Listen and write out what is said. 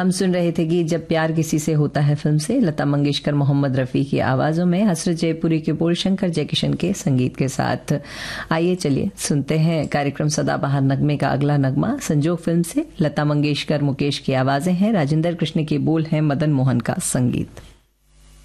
हम सुन रहे थे कि जब प्यार किसी से होता है फिल्म से लता मंगेशकर मोहम्मद रफ़ी की आवाज़ों में हसरत जयपुरी के बोल शंकर जयकिशन के संगीत के साथ। आइए चलिए सुनते हैं कार्यक्रम सदाबहार नगमे का अगला नगमा। संजोग फिल्म से लता मंगेशकर मुकेश की आवाज़ें हैं, राजेंद्र कृष्ण के बोल हैं, मदन मोहन का संगीत।